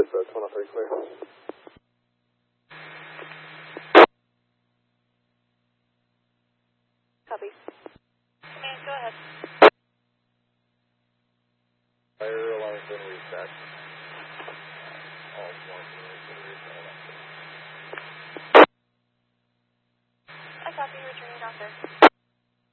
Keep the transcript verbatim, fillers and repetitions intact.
Chris, that's one oh three clear. Copy. Command, go ahead. Fire alarm's been reset. All one been reset. I copy, returning doctor.